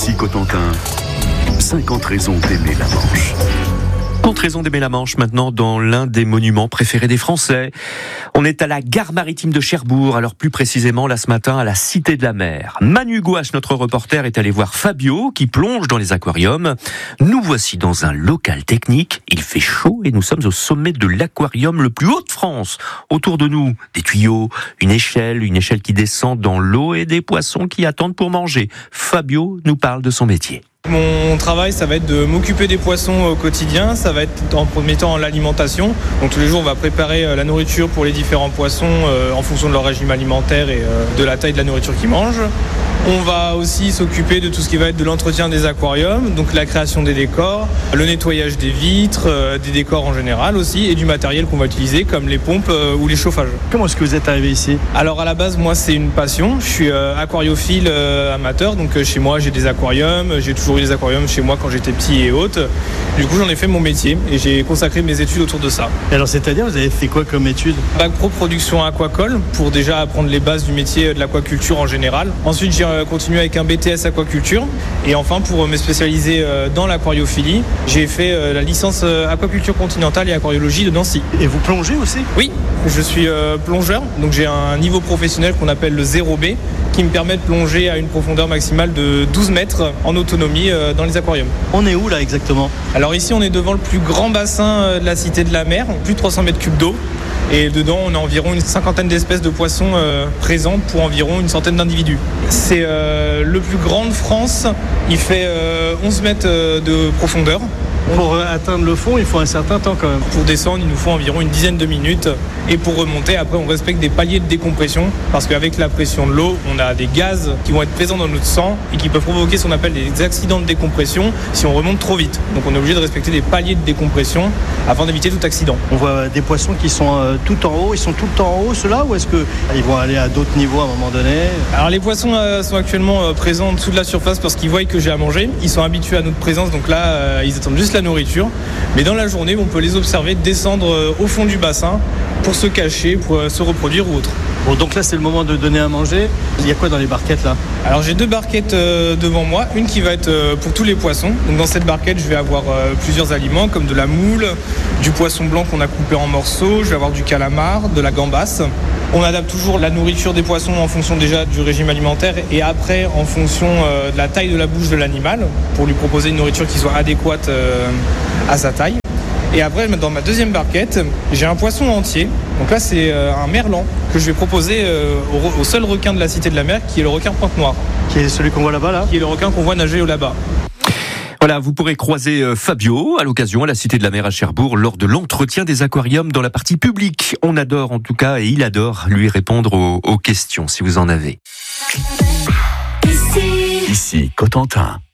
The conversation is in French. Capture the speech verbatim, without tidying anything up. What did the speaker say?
Ici Cotentin, cinquante raisons d'aimer la Manche. cinquante raisons d'aimer la Manche maintenant dans l'un des monuments préférés des Français. On est à la gare maritime de Cherbourg, alors plus précisément là ce matin à la Cité de la Mer. Manu Gouache, notre reporter, est allé voir Fabio qui plonge dans les aquariums. Nous voici dans un local technique. Il fait chaud et nous sommes au sommet de l'aquarium le plus haut de France. Autour de nous, des tuyaux, une échelle, une échelle qui descend dans l'eau et des poissons qui attendent pour manger. Fabio nous parle de son métier. Mon travail, ça va être de m'occuper des poissons au quotidien. Ça va être en premier temps l'alimentation. Donc tous les jours, on va préparer la nourriture pour les différents poissons euh, en fonction de leur régime alimentaire et euh, de la taille de la nourriture qu'ils mangent. On va aussi s'occuper de tout ce qui va être de l'entretien des aquariums, donc la création des décors, le nettoyage des vitres, euh, des décors en général aussi, et du matériel qu'on va utiliser comme les pompes euh, ou les chauffages. Comment est-ce que vous êtes arrivé ici ? Alors à la base, moi c'est une passion. Je suis euh, aquariophile euh, amateur, donc euh, chez moi j'ai des aquariums, j'ai toujours eu des aquariums chez moi quand j'étais petit et haute. Du coup j'en ai fait mon métier et j'ai consacré mes études autour de ça. Et alors c'est-à-dire, vous avez fait quoi comme études ? Bac pro production aquacole pour déjà apprendre les bases du métier de l'aquaculture en général. Ensuite j'ai continué avec un B T S aquaculture et enfin pour me spécialiser dans l'aquariophilie, j'ai fait la licence aquaculture continentale et aquariologie de Nancy. Et vous plongez aussi ? Oui, je suis plongeur, donc j'ai un niveau professionnel qu'on appelle le zéro B qui me permet de plonger à une profondeur maximale de douze mètres en autonomie dans les aquariums. On est où là exactement ? Alors ici on est devant le plus grand bassin de la Cité de la Mer, plus de trois cents mètres cubes d'eau. Et dedans, on a environ une cinquantaine d'espèces de poissons euh, présentes pour environ une centaine d'individus. C'est euh, le plus grand de France. Il fait euh, onze mètres de profondeur. Pour atteindre le fond, il faut un certain temps quand même. Pour descendre, il nous faut environ une dizaine de minutes. Et pour remonter, après, on respecte des paliers de décompression. Parce qu'avec la pression de l'eau, on a des gaz qui vont être présents dans notre sang et qui peuvent provoquer ce qu'on appelle des accidents de décompression si on remonte trop vite. Donc on est obligé de respecter des paliers de décompression afin d'éviter tout accident. On voit des poissons qui sont euh, tout en haut. Ils sont tout le temps en haut, ceux-là, ou est-ce qu'ils vont aller à d'autres niveaux à un moment donné ? Alors les poissons euh, sont actuellement euh, présents en dessous de la surface parce qu'ils voient que j'ai à manger. Ils sont habitués à notre présence, donc là, euh, ils attendent juste la nourriture. Mais dans la journée, on peut les observer descendre euh, au fond du bassin pour se cacher, pour euh, se reproduire ou autre. Bon, donc là, c'est le moment de donner à manger. Il y a quoi dans les barquettes là ? Alors j'ai deux barquettes euh, devant moi, une qui va être euh, pour tous les poissons. Donc dans cette barquette, je vais avoir euh, plusieurs aliments comme de la moule, du poisson blanc qu'on a coupé en morceaux, je vais avoir du calamar, de la gambasse. On adapte toujours la nourriture des poissons en fonction déjà du régime alimentaire et après en fonction euh, de la taille de la bouche de l'animal pour lui proposer une nourriture qui soit adéquate euh, à sa taille. Et après, dans ma deuxième barquette, j'ai un poisson entier. Donc là, c'est un merlan que je vais proposer au, au seul requin de la Cité de la Mer, qui est le requin pointe noire. Qui est celui qu'on voit là-bas, là ? Qui est le requin qu'on voit nager là-bas. Voilà, vous pourrez croiser Fabio à l'occasion à la Cité de la Mer à Cherbourg lors de l'entretien des aquariums dans la partie publique. On adore en tout cas, et il adore lui répondre aux, aux questions si vous en avez. Ici Cotentin.